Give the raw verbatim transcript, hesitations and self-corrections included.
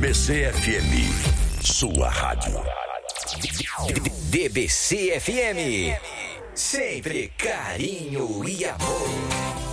B C F M, sua rádio. D B C F M, sempre carinho e amor.